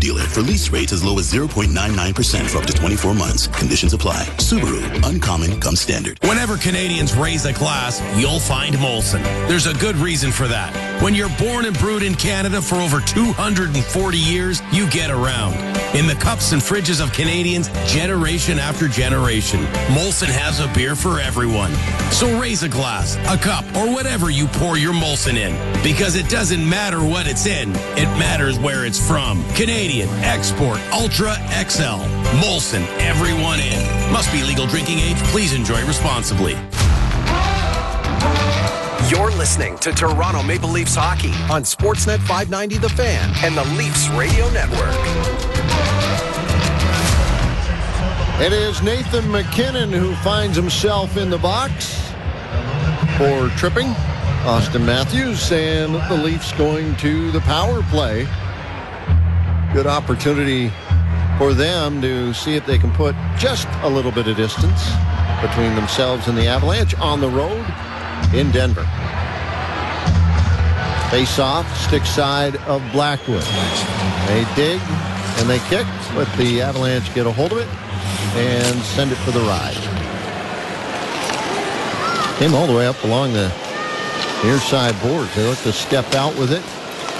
dealer for lease rates as low as 0.99% for up to 24 months. Conditions apply. Subaru. Uncommon comes standard. Whenever Canadians raise a glass, you'll find Molson. There's a good reason for that. When you're born and brewed in Canada for over 240 years, you get around. In the cups and fridges of Canadians, generation after generation, Molson has a beer for everyone. So raise a glass, a cup, or whatever you pour your Molson in. Because it doesn't matter what it's in, it matters where it's from. Canadian, export, Ultra, XL. Molson, everyone in. Must be legal drinking age. Please enjoy responsibly. You're listening to Toronto Maple Leafs hockey on Sportsnet 590 The Fan and the Leafs Radio Network. It is Nathan MacKinnon who finds himself in the box for tripping Austin Matthews, and the Leafs going to the power play. Good opportunity for them to see if they can put just a little bit of distance between themselves and the Avalanche on the road in Denver. Face off, stick side of Blackwood. They dig and they kick, but the Avalanche get a hold of it and send it for the ride. Came all the way up along the near side boards. They look to step out with it.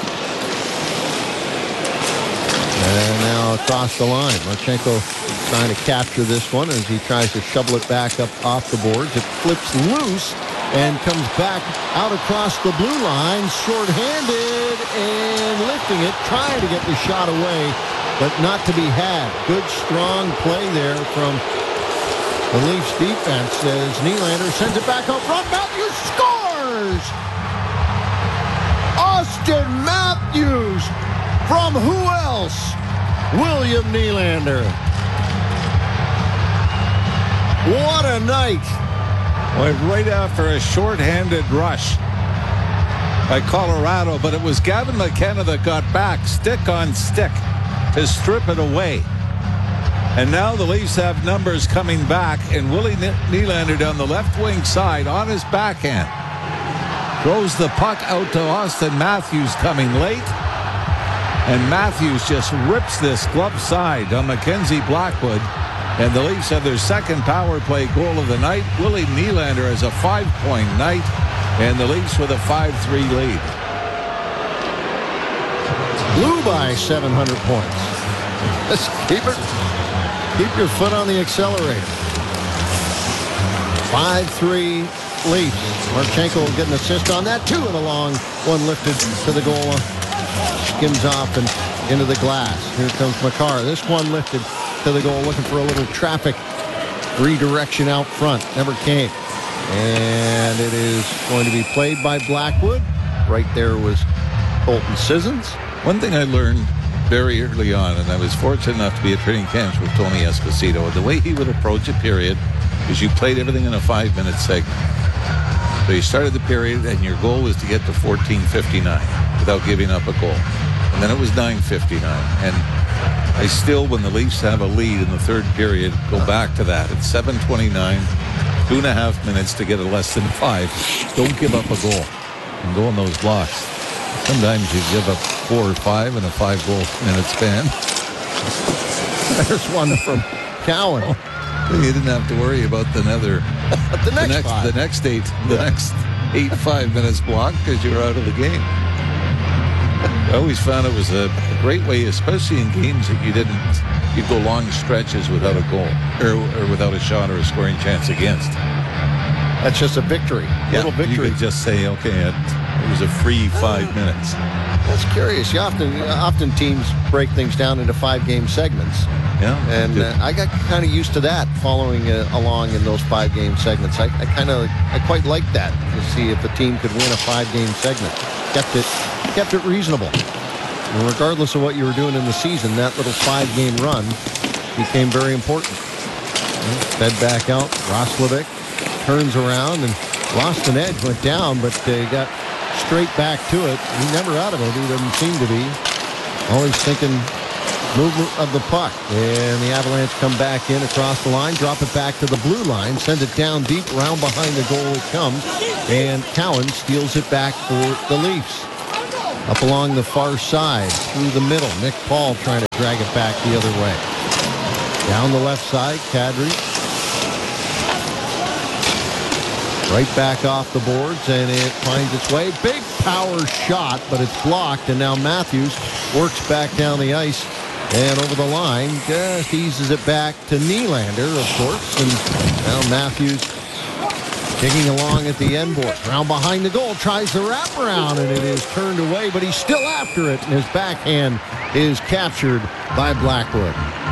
And now across the line. Marchenko trying to capture this one as he tries to shovel it back up off the boards. It flips loose and comes back out across the blue line, short-handed and lifting it, trying to get the shot away, but not to be had. Good, strong play there from the Leafs defense as Nylander sends it back up front. Matthews scores! Austin Matthews from who else? William Nylander. What a night. Went right after a short-handed rush by Colorado, but it was Gavin McKenna that got back, stick on stick, to strip it away. And now the Leafs have numbers coming back, and Willie Nylander down the left wing side on his backhand throws the puck out to Austin Matthews coming late, and Matthews just rips this glove side on Mackenzie Blackwood. And the Leafs have their second power play goal of the night. Willie Nylander has a 5-point night, and the Leafs with a 5-3 lead. Blew by 700 points. Let's keep your foot on the accelerator. 5-3 Leafs. Marchenko will get an assist on that too, and a long one lifted to the goal. Skims off and into the glass. Here comes Makar. This one lifted to the goal, looking for a little traffic redirection out front. Never came. And it is going to be played by Blackwood. Right there was Colton Sissons. One thing I learned very early on, and I was fortunate enough to be at training camps with Tony Esposito, and the way he would approach a period is you played everything in a 5-minute segment. So you started the period, and your goal was to get to 14:59 without giving up a goal. And then it was 9:59. And I still, when the Leafs have a lead in the third period, go back to that. It's 7:29, 2.5 minutes to get a less than 5. Don't give up a goal and go on those blocks. Sometimes you give up 4 or 5 in a 5-goal minute span. There's one from Cowan. You didn't have to worry about the next 8 5 minutes block because you were out of the game. I always found it was a great way, especially in games that you'd go long stretches without a goal or without a shot or a scoring chance against. That's just a victory. Little victory. You could just say, okay, it was a free 5 minutes. That's curious. Often teams break things down into 5-game segments. Yeah. And I got kind of used to that, following along in those 5-game segments. I quite like that, to see if a team could win a 5-game segment. Kept it reasonable. And regardless of what you were doing in the season, that little 5-game run became very important. Fed back out. Roslovic turns around and lost an edge, went down, but they got straight back to it. He's never out of it. He doesn't seem to be. Always thinking movement of the puck. And the Avalanche come back in across the line, drop it back to the blue line, send it down deep, round behind the goal it comes, and Cowan steals it back for the Leafs. Up along the far side, through the middle. Nick Paul trying to drag it back the other way. Down the left side, Kadri. Right back off the boards, and it finds its way. Big power shot, but it's blocked, and now Matthews works back down the ice and over the line. Just eases it back to Nylander, of course, and now Matthews digging along at the end board. Round behind the goal, tries the wraparound, and it is turned away, but he's still after it, and his backhand is captured by Blackwood.